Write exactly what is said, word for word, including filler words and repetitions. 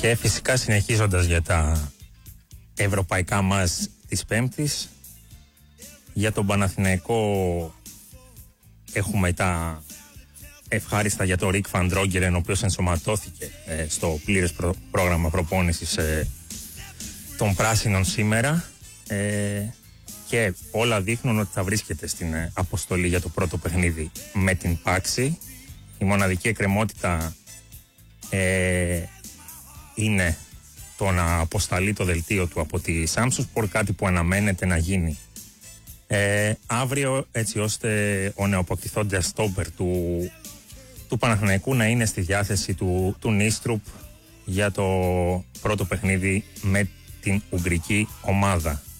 Και φυσικά συνεχίζοντας για τα ευρωπαϊκά μας της Πέμπτης, για τον Παναθηναϊκό έχουμε τα ευχάριστα για τον Ρικ Βαν Ντρόγκερεν, ο οποίος ενσωματώθηκε ε, στο πλήρες προ- πρόγραμμα προπόνησης ε, των Πράσινων σήμερα, ε, και όλα δείχνουν ότι θα βρίσκεται στην ε, αποστολή για το πρώτο παιχνίδι με την Πάξη. Η μοναδική εκκρεμότητα ε, είναι το να αποσταλεί το δελτίο του από τη Samsung, κάτι που αναμένεται να γίνει ε, αύριο, έτσι ώστε ο νεοποκτηθόντας στόπερ του, του Παναθηναϊκού να είναι στη διάθεση του, του Νίστρουπ για το πρώτο παιχνίδι με την Ουγγρική ομάδα.